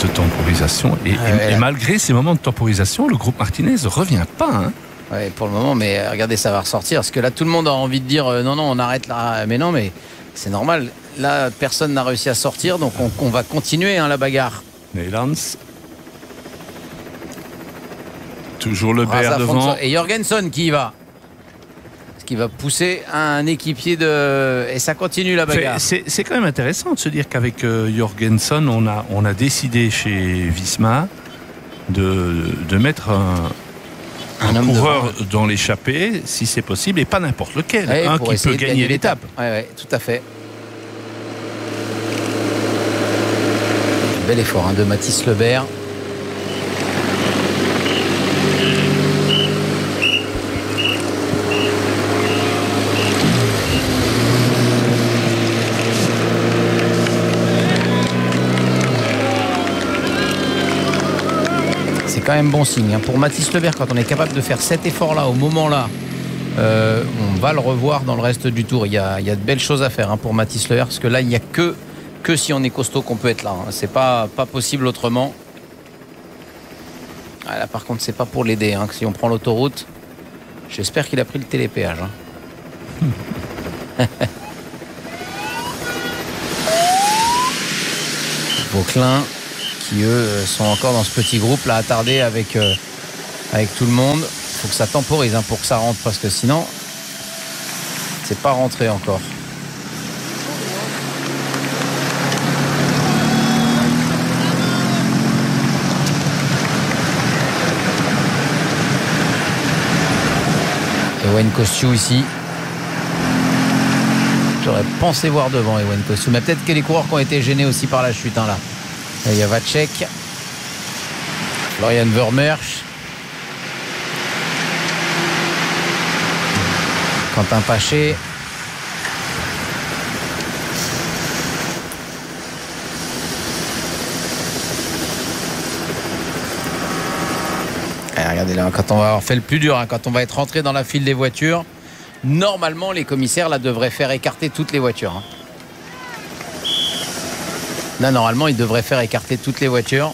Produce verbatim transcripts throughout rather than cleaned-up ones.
de temporisation. Et, Ah, et, ouais, et malgré ces moments de temporisation, le groupe Martinez ne revient pas. Hein. Ouais, pour le moment, mais regardez, ça va ressortir. Parce que là, tout le monde a envie de dire euh, non, non, on arrête là. Mais non, mais c'est normal. Là, personne n'a réussi à sortir, donc on, on va continuer hein, la bagarre. Neylands. Toujours le Raza Bear devant. Fonso- Et Jorgensen qui y va. Ce qui va pousser un équipier de. Et ça continue la bagarre. C'est, c'est, c'est quand même intéressant de se dire qu'avec euh, Jorgensen, on a, on a décidé chez Visma de, de mettre un. Un, un coureur devant. Dans l'échappée, si c'est possible, et pas n'importe lequel, ouais, un qui peut gagner, gagner l'étape. Oui, ouais, tout à fait. Bel effort hein, de Mathis Lebert. C'est quand même bon signe hein. Pour Mathis Lebert, quand on est capable de faire cet effort-là au moment-là, euh, on va le revoir dans le reste du tour. Il y a, il y a de belles choses à faire hein, pour Mathis Lebert, parce que là, il n'y a que, que si on est costaud qu'on peut être là. Hein. C'est pas, pas possible autrement. Ah, là, par contre, c'est pas pour l'aider. Hein. Si on prend l'autoroute, j'espère qu'il a pris le télépéage. Hein. Vauclin, qui eux sont encore dans ce petit groupe là attardé avec, euh, avec tout le monde. Il faut que ça temporise hein, pour que ça rentre, parce que sinon c'est pas rentré encore. Ewen Kosciu ici. J'aurais pensé voir devant Ewen Kosciu, mais peut-être que les coureurs qui ont été gênés aussi par la chute hein, là. Il y a Vacek, Florian Vermeersch, Quentin Paché, et regardez là, quand on va avoir fait le plus dur, hein, quand on va être rentré dans la file des voitures, normalement les commissaires là devraient faire écarter toutes les voitures. Hein. Là, normalement, il devrait faire écarter toutes les voitures.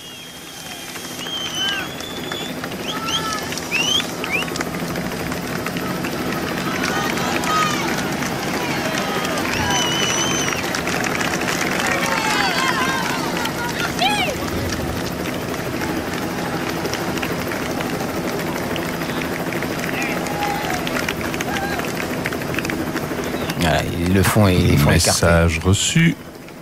Voilà, ils le font et ils font écarter. Message reçu.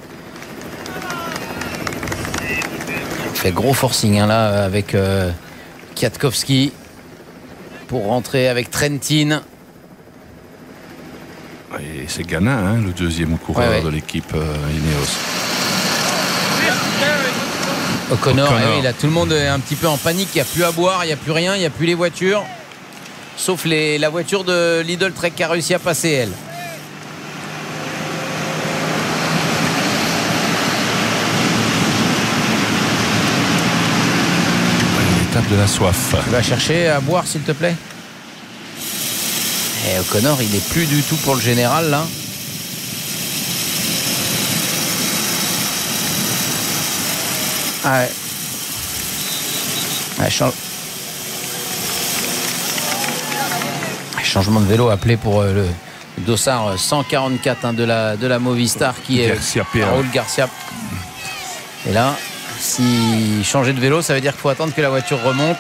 Fait gros forcing hein, là avec euh, Kwiatkowski pour rentrer avec Trentin. Et c'est Ghana, hein, le deuxième coureur ouais, ouais. de l'équipe euh, Ineos. O'Connor, O'Connor. Eh oui, là tout le monde est un petit peu en panique, il n'y a plus à boire, il n'y a plus rien, il n'y a plus les voitures. Sauf les, la voiture de Lidl Trek qui a réussi à passer elle. De la soif. Tu vas chercher à boire s'il te plaît. Et O'Connor il est plus du tout pour le général là. Ah ouais. Ouais, change... Changement de vélo appelé pour euh, le dossard cent quarante-quatre hein, de, la, de la Movistar qui est Garcia Raúl Garcia. Et là si changer de vélo, ça veut dire qu'il faut attendre que la voiture remonte.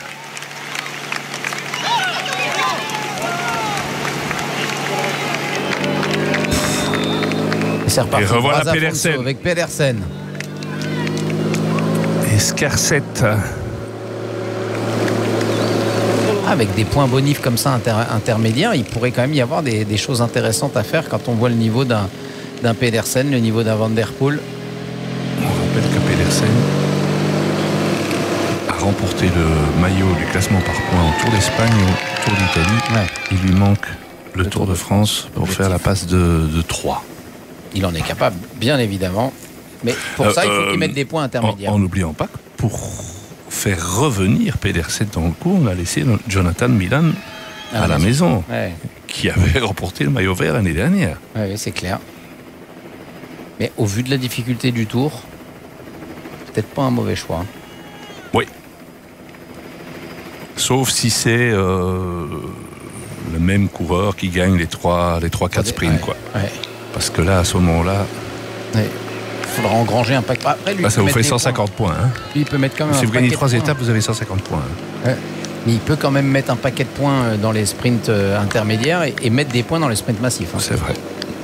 Et c'est reparti. Et revoilà Pedersen. Avec Pedersen. Et Scarcette. Avec des points bonifs comme ça inter intermédiaires, il pourrait quand même y avoir des, des choses intéressantes à faire quand on voit le niveau d'un d'un Pedersen, le niveau d'un Van Der Poel. On rappelle que Pedersen a remporté le maillot du classement par points au Tour d'Espagne, au Tour d'Italie. Ouais. Il lui manque le, le Tour, Tour de France pour objectif. Faire la passe de, de trois. Il en est capable, bien évidemment. Mais pour euh, ça, il faut euh, qu'il mette des points intermédiaires. En n'oubliant pas que pour faire revenir Pedersen dans le coup, on a laissé Jonathan Milan ah, à la maison, ouais. qui avait remporté le maillot vert l'année dernière. Oui, c'est clair. Mais au vu de la difficulté du Tour, peut-être pas un mauvais choix. Oui. Sauf si c'est euh, le même coureur qui gagne les trois, les trois quatre sprints, ouais, quoi. Ouais. Parce que là, à ce moment-là, ouais. Il faudra engranger un paquet. Après, lui, là, ça vous fait cent cinquante points. points hein. Lui, il peut mettre quand même si un vous gagnez trois points. étapes, vous avez cent cinquante points. Hein. Ouais. Mais il peut quand même mettre un paquet de points dans les sprints intermédiaires et, et mettre des points dans les sprints massifs. Hein. C'est vrai.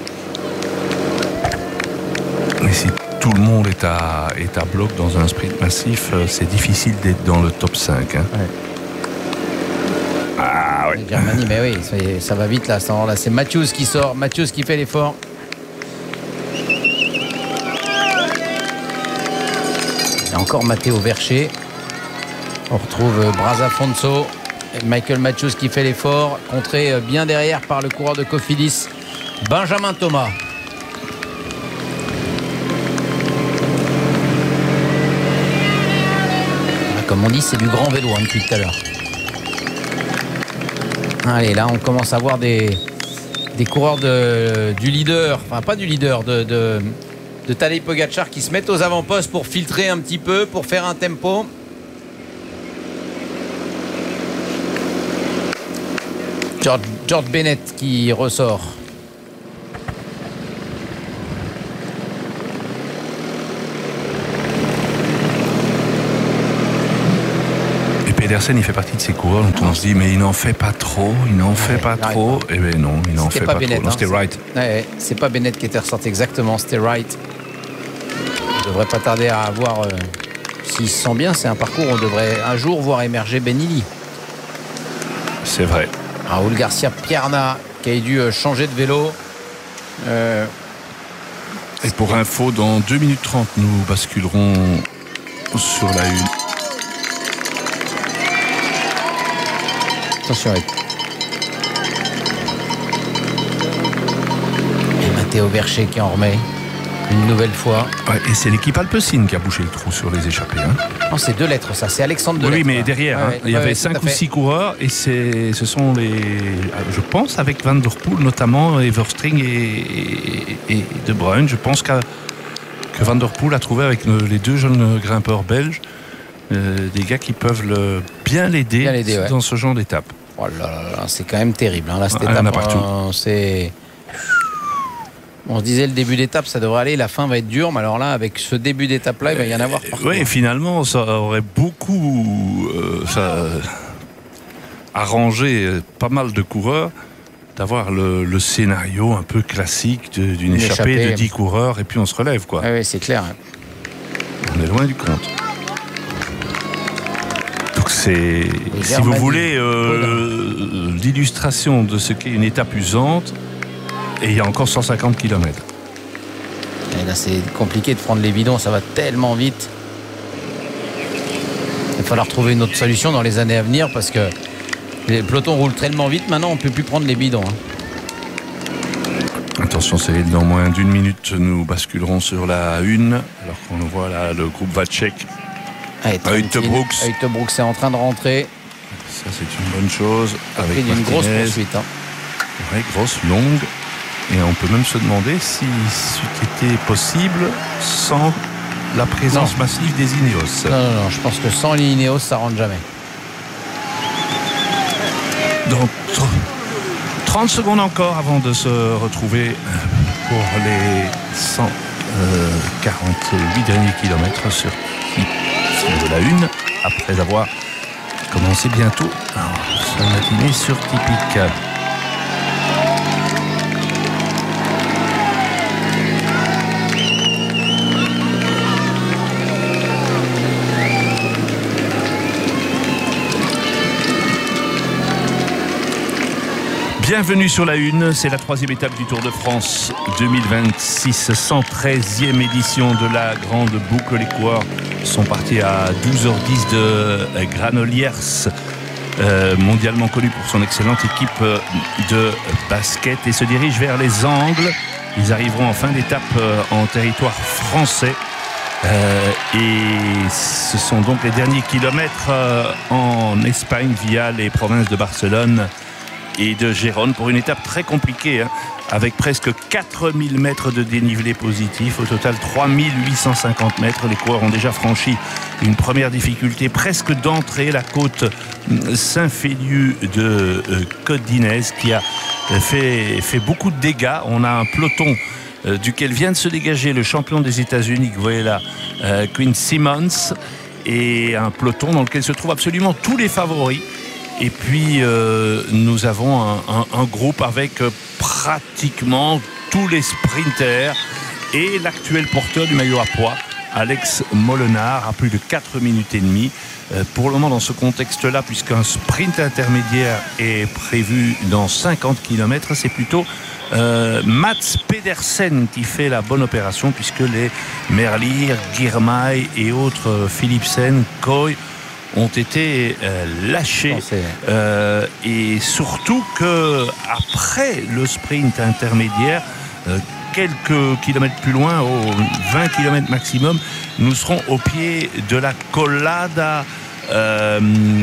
Mais si tout le monde est à, est à bloc dans un sprint massif, c'est difficile d'être dans le top cinq. Hein. Ouais. Ah oui. Germany, mais oui, ça, ça va vite là. là c'est Matthews qui sort, Matthews qui fait l'effort. Et encore Matteo Vercher. On retrouve Braz Afonso. Et Michael Matthews qui fait l'effort, contré bien derrière par le coureur de Cofidis, Benjamin Thomas. Comme on dit, c'est du grand vélo hein, depuis tout à l'heure. Allez, là, on commence à voir des, des coureurs de, du leader, enfin pas du leader, de, de, de Tadej Pogačar qui se mettent aux avant-postes pour filtrer un petit peu, pour faire un tempo. George, George Bennett qui ressort. Pedersen, il fait partie de ces coureurs dont on se dit mais il n'en fait pas trop, il n'en fait ouais, pas trop. Eh bien non, il n'en fait pas, pas Bennett, trop. Non, hein, c'était Wright. Ouais, c'est pas Bennett qui était ressorti exactement, c'était Wright. On devrait pas tarder à avoir, euh, s'il se sent bien, c'est un parcours où on devrait un jour voir émerger Benilli. C'est vrai. Raúl Garcia Pierna qui a dû changer de vélo. Euh... Et pour info, dans deux minutes trente, nous basculerons sur la une. Attention. Et Matteo Vercher qui en remet une nouvelle fois. Ouais, et c'est l'équipe Alpecin qui a bouché le trou sur les échappées. Hein. Non, c'est deux lettres, ça. C'est Alexandre Delettre. Oui, mais derrière, ouais, hein, ouais, il y avait ouais, cinq ou six coureurs et c'est, ce sont les, je pense, avec Van der Poel notamment, Everstring et, et, et De Bruyne. Je pense que Van der Poel a trouvé avec les deux jeunes grimpeurs belges euh, des gars qui peuvent le, bien l'aider, bien l'aider dans ouais. ce genre d'étape. Oh là là, c'est quand même terrible. Hein, là, cette ah, étape, partout. Euh, c'est... On se disait le début d'étape, ça devrait aller, la fin va être dure, mais alors là, avec ce début d'étape-là, il va y en avoir partout. Oui, finalement, ça aurait beaucoup euh, ça, arrangé pas mal de coureurs d'avoir le, le scénario un peu classique de, d'une échappée, échappée de dix coureurs et puis on se relève, quoi. Oui, oui, c'est clair. On est loin du compte. Donc c'est, si vous voulez, euh, l'illustration de ce qu'est une étape usante. Et il y a encore cent cinquante kilomètres. Et là, c'est compliqué de prendre les bidons, ça va tellement vite. Il va falloir trouver une autre solution dans les années à venir parce que le peloton roule tellement vite, maintenant on ne peut plus prendre les bidons. Hein. Attention, c'est dans moins d'une minute, nous basculerons sur la une, alors qu'on voit là le groupe Vacek. Uijtebroeks. Uijtebroeks est en train de rentrer. Ça, c'est une bonne chose. Après, avec une grosse poursuite. Hein. Ouais, grosse, longue. Et on peut même se demander si c'était possible sans la présence non. massive des Ineos. Non, non, non, je pense que sans les Ineos, ça rentre jamais. Donc, trente secondes encore avant de se retrouver pour les cent quarante-huit derniers kilomètres sur, sur la une, après avoir commencé bientôt sa matinée sur Typique. Bienvenue sur la une, c'est la troisième étape du Tour de France deux mille vingt-six, cent treizième édition de la grande boucle. Les coureurs sont partis à douze heures dix de Granollers, euh, mondialement connu pour son excellente équipe de basket, et se dirigent vers les Angles. Ils arriveront en fin d'étape en territoire français. Euh, et ce sont donc les derniers kilomètres euh, en Espagne via les provinces de Barcelone et de Gérone pour une étape très compliquée, hein, avec presque quatre mille mètres de dénivelé positif. Au total, trois mille huit cent cinquante mètres. Les coureurs ont déjà franchi une première difficulté presque d'entrée, la côte Saint-Féliu de euh, Côte d'Inez, qui a fait, fait beaucoup de dégâts. On a un peloton euh, duquel vient de se dégager le champion des États-Unis, vous voyez là, euh, Quinn Simmons, et un peloton dans lequel se trouvent absolument tous les favoris. Et puis euh, nous avons un, un, un groupe avec euh, pratiquement tous les sprinters et l'actuel porteur du maillot à pois, Alex Molenaar, à plus de quatre minutes et demie. Euh, pour le moment, dans ce contexte-là, puisqu'un sprint intermédiaire est prévu dans cinquante kilomètres, c'est plutôt euh, Mats Pedersen qui fait la bonne opération, puisque les Merlier, Girmay et autres euh, Philipsen, Koy ont été euh, lâchés euh, et surtout que après le sprint intermédiaire, euh, quelques kilomètres plus loin, aux vingt kilomètres maximum, nous serons au pied de la Collada euh,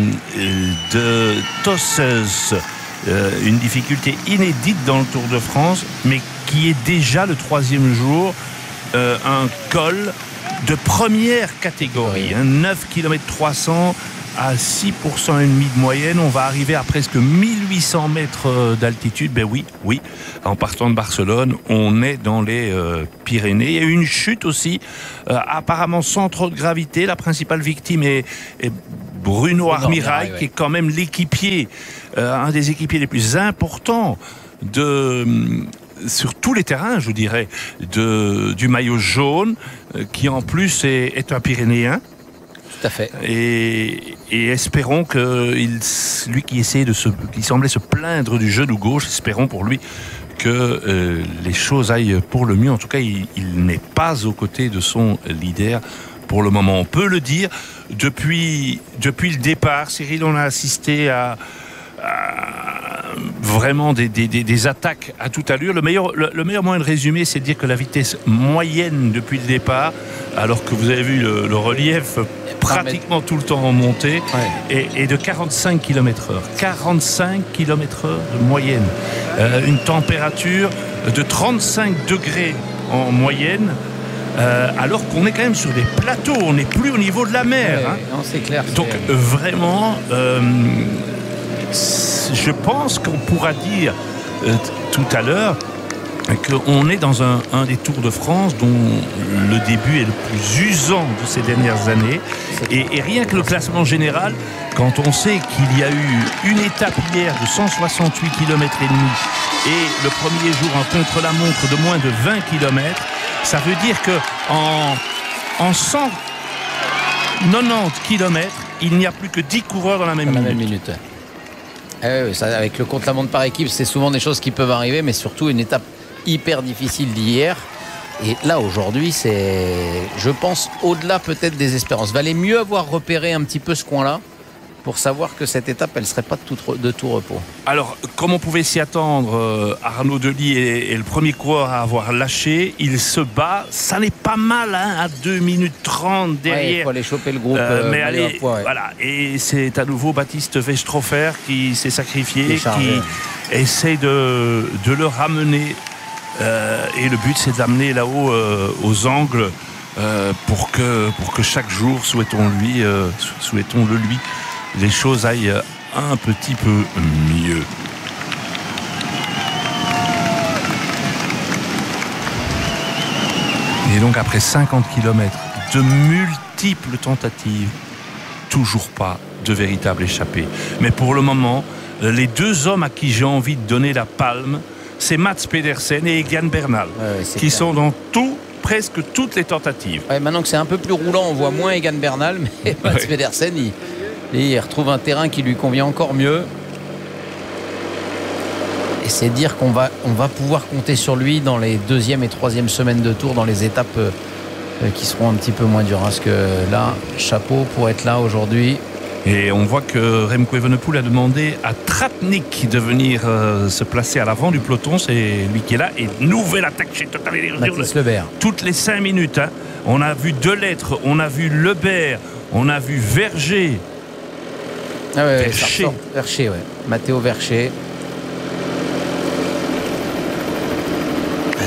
de Tosses, euh, une difficulté inédite dans le Tour de France, mais qui est déjà le troisième jour, euh, un col de première catégorie, hein, neuf kilomètres trois cents à six pour cent et demi de moyenne. On va arriver à presque mille huit cents mètres d'altitude. Ben oui, oui, en partant de Barcelone, on est dans les euh, Pyrénées. Il y a eu une chute aussi, euh, apparemment sans trop de gravité. La principale victime est, est Bruno Armirail, ouais. qui est quand même l'équipier, euh, un des équipiers les plus importants de... sur tous les terrains, je dirais, de, du maillot jaune, qui en plus est, est un Pyrénéen. Tout à fait. Et, et espérons que il, lui qui essayait de se, qui semblait se plaindre du genou gauche, espérons pour lui que euh, les choses aillent pour le mieux. En tout cas, il, il n'est pas aux côtés de son leader pour le moment. On peut le dire, depuis, depuis le départ, Cyril, on a assisté à... à vraiment des, des, des attaques à toute allure. Le meilleur, le, le meilleur moyen de résumer, c'est de dire que la vitesse moyenne depuis le départ, alors que vous avez vu le, le relief pratiquement tout le temps en montée, ouais. est, est de quarante-cinq kilomètres heure. quarante-cinq kilomètres heure de moyenne. Euh, une température de trente-cinq degrés en moyenne. Euh, alors qu'on est quand même sur des plateaux, on n'est plus au niveau de la mer. Ouais, hein. Non, c'est clair. Donc c'est... vraiment, euh, je pense qu'on pourra dire euh, tout à l'heure qu'on est dans un, un des Tours de France dont le début est le plus usant de ces dernières années. Et, et rien que le classement général, quand on sait qu'il y a eu une étape hier de cent soixante-huit kilomètres et demi et le premier jour un contre-la-montre de moins de vingt kilomètres, ça veut dire qu'en en cent quatre-vingt-dix kilomètres, il n'y a plus que dix coureurs dans la même dans minute. La même minute. Eh oui, ça, avec le contre-la-montre par équipe, c'est souvent des choses qui peuvent arriver, mais surtout une étape hyper difficile d'hier. Et là, aujourd'hui, c'est, je pense, au-delà peut-être des espérances. Valait mieux avoir repéré un petit peu ce coin-là pour savoir que cette étape, elle ne serait pas de tout, de tout repos. Alors, comme on pouvait s'y attendre, Arnaud Delis est, est le premier coureur à avoir lâché. Il se bat. Ça n'est pas mal, hein, à deux minutes trente derrière. Il ouais, faut aller choper le groupe. Euh, mais euh, allez, poids, ouais. voilà. Et c'est à nouveau Baptiste Weistrofer qui s'est sacrifié, qui essaie de, de le ramener. Euh, et le but, c'est d'amener là-haut euh, aux angles euh, pour, que, pour que chaque jour, souhaitons-lui, euh, souhaitons-le lui, les choses aillent un petit peu mieux. Et donc après cinquante kilomètres, de multiples tentatives, toujours pas de véritable échappée. Mais pour le moment, les deux hommes à qui j'ai envie de donner la palme, c'est Mats Pedersen et Egan Bernal, ouais, qui clair. sont dans tout, presque toutes les tentatives. Ouais, maintenant que c'est un peu plus roulant, on voit moins Egan Bernal, mais Mats ouais. Pedersen, il, il retrouve un terrain qui lui convient encore mieux. Et c'est dire qu'on va, on va pouvoir compter sur lui dans les deuxième et troisième semaines de Tour, dans les étapes euh, qui seront un petit peu moins dures. Parce que là, chapeau pour être là aujourd'hui. Et on voit que Remco Evenepoel a demandé à Tratnik de venir euh, se placer à l'avant du peloton. C'est lui qui est là. Et nouvelle attaque chez Total Energies. Toutes les cinq minutes. Hein. On a vu Delettre, on a vu Lebert, on a vu Verger. Ah ouais, Vercher. Vercher, ouais. Matteo Vercher.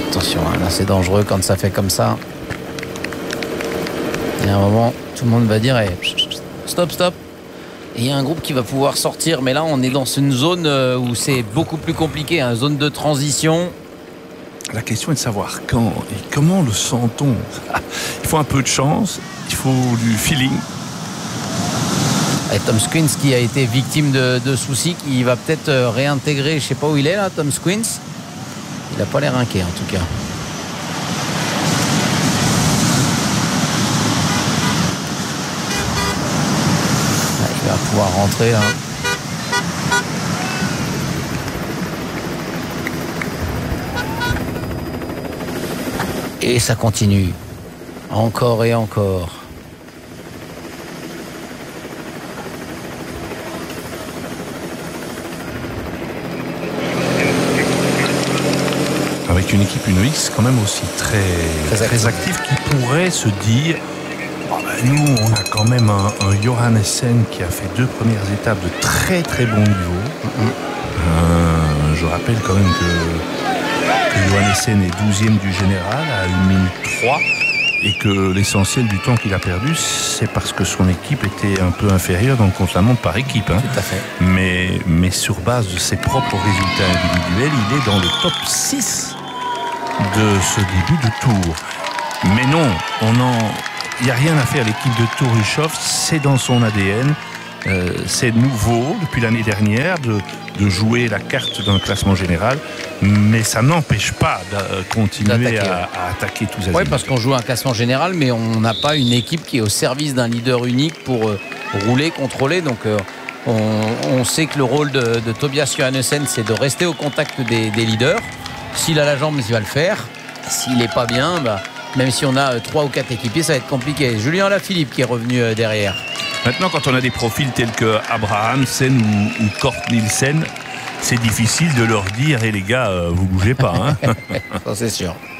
Attention, hein, là c'est dangereux quand ça fait comme ça. Il y a un moment, tout le monde va dire hey, stop, stop. Et il y a un groupe qui va pouvoir sortir, mais là on est dans une zone où c'est beaucoup plus compliqué, une zone de transition. La question est de savoir quand et comment le sent-on. Il faut un peu de chance, il faut du feeling. Et Tom Squins qui a été victime de, de soucis, qui va peut-être réintégrer, je ne sais pas où il est là, Tom Squins. Il n'a pas l'air inquiet en tout cas. Là, il va pouvoir rentrer là. Et ça continue. Encore et encore. Avec une équipe Uno X quand même aussi très, très, très active qui pourrait se dire oh ben nous on a quand même un, un Johannessen qui a fait deux premières étapes de très très bon niveau. Mm-hmm. euh, je rappelle quand même que, que Johannessen est douzième du général à une minute trois et que l'essentiel du temps qu'il a perdu c'est parce que son équipe était un peu inférieure dans le contre-la-montre par équipe. Hein. Tout à fait. Mais, mais sur base de ses propres résultats individuels, il est dans le top six de ce début de tour. Mais non, on en, il n'y a rien à faire. L'équipe de Tour-Hushoff, c'est dans son A D N. Euh, c'est nouveau depuis l'année dernière de, de jouer la carte d'un classement général, mais ça n'empêche pas de continuer à, à attaquer tous azimuts. Oui, parce qu'on joue un classement général, mais on n'a pas une équipe qui est au service d'un leader unique pour euh, rouler, contrôler. Donc euh, on, on sait que le rôle de, de Tobias Johannessen, c'est de rester au contact des, des leaders. S'il a la jambe, il va le faire. S'il n'est pas bien, bah, même si on a trois ou quatre équipiers, ça va être compliqué. Julien Alaphilippe qui est revenu derrière. Maintenant, quand on a des profils tels que Abrahamsen ou, ou Kort Nielsen, c'est difficile de leur dire, et hey, les gars, euh, vous bougez pas. Hein. Ça, c'est sûr.